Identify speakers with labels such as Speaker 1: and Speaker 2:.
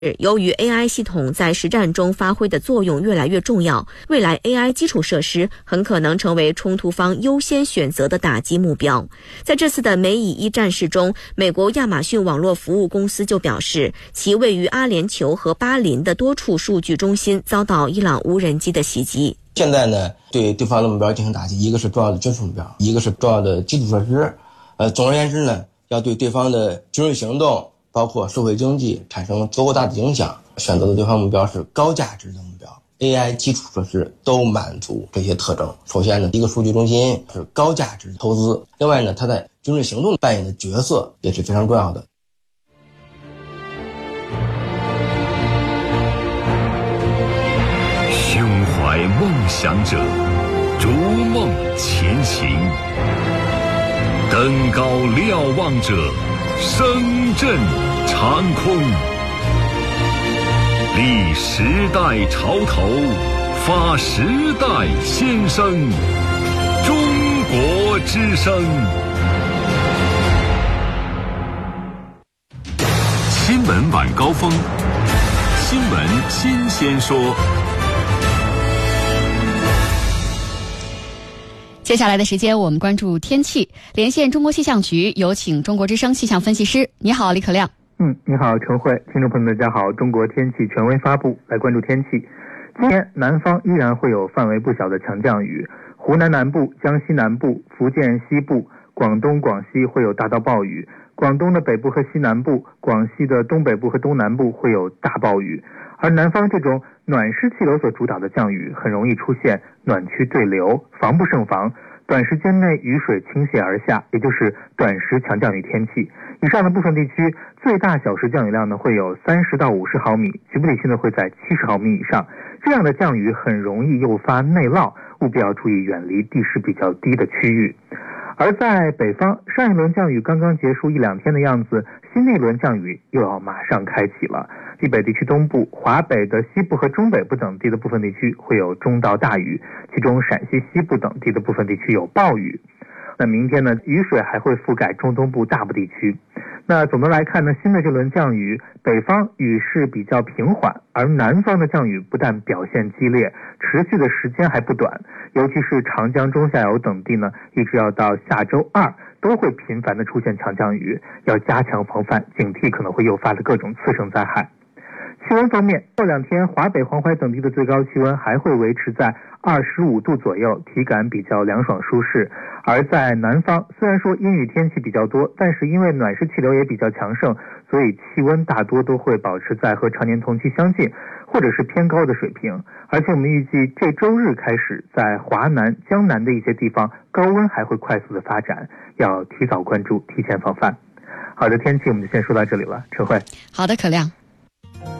Speaker 1: 由于 AI 系统在实战中发挥的作用越来越重要，未来 AI 基础设施很可能成为冲突方优先选择的打击目标。在这次的美以一战事中，美国亚马逊网络服务公司就表示，其位于阿联酋和巴林的多处数据中心遭到伊朗无人机的袭击。
Speaker 2: 现在呢，对对方的目标进行打击，一个是重要的军事目标，一个是重要的基础设施。总而言之呢，要对对方的军事行动包括社会经济产生足够大的影响，选择的对方目标是高价值的目标。AI 基础设施都满足这些特征。首先呢，一个数据中心是高价值投资，另外呢，它在军事行动扮演的角色也是非常重要的。
Speaker 3: 胸怀梦想者，逐梦前行，登高瞭望者，声震长空，立时代潮头，发时代先声，中国之声。新闻晚高峰，新闻新鲜说。
Speaker 4: 接下来的时间，我们关注天气。连线中国气象局，有请中国之声气象分析师。你好，李可亮。
Speaker 5: 你好，陈慧。听众朋友们，大家好。中国天气权威发布，来关注天气。今天南方依然会有范围不小的强降雨，湖南南部、江西南部、福建西部、广东、广西会有大到暴雨，广东的北部和西南部、广西的东北部和东南部会有大暴雨。而南方这种暖湿气流所主导的降雨，很容易出现暖区对流，防不胜防，短时间内雨水倾泻而下，也就是短时强降雨天气。以上的部分地区最大小时降雨量呢会有30到50毫米，局部地区呢会在70毫米以上。这样的降雨很容易诱发内涝，务必要注意远离地势比较低的区域。而在北方，上一轮降雨刚刚结束1-2天的样子，新的一轮降雨又要马上开启了。西北地区东部、华北的西部和中北部等地的部分地区会有中到大雨，其中陕西西部等地的部分地区有暴雨。那明天呢，雨水还会覆盖中东部大部地区。那总的来看呢，新的这轮降雨，北方雨势比较平缓，而南方的降雨不但表现激烈，持续的时间还不短，尤其是长江中下游等地呢，一直要到下周2都会频繁的出现强降雨，要加强防范，警惕可能会诱发的各种次生灾害。气温方面，后2天华北、黄淮等地的最高气温还会维持在25度左右，体感比较凉爽舒适。而在南方，虽然说阴雨天气比较多，但是因为暖湿气流也比较强盛，所以气温大多都会保持在和常年同期相近或者是偏高的水平。而且我们预计这周日开始，在华南、江南的一些地方，高温还会快速的发展，要提早关注，提前防范。好的，天气我们就先说到这里了，陈慧。
Speaker 4: 好的，可亮。